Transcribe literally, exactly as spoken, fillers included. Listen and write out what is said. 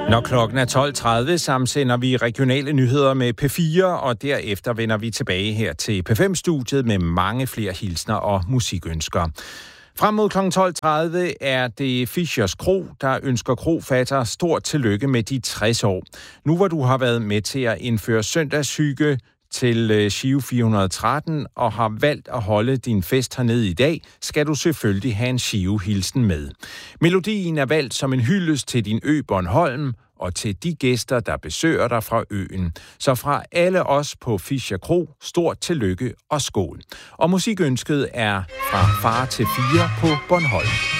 Når klokken er tolv tredive, samsender vi regionale nyheder med P fire, og derefter vender vi tilbage her til P fem-studiet med mange flere hilsner og musikønsker. Frem mod klokken tolv tredive er det Fischers Kro, der ønsker krofatter stort tillykke med de tres år. Nu hvor du har været med til at indføre søndagshygge til Giro fire hundrede og tretten og har valgt at holde din fest hernede i dag, skal du selvfølgelig have en Giro-hilsen med. Melodien er valgt som en hyldest til din ø Bornholm og til de gæster, der besøger dig fra øen. Så fra alle os på Fischer Kro, stort tillykke og skål. Og musikønsket er fra far til fire på Bornholm.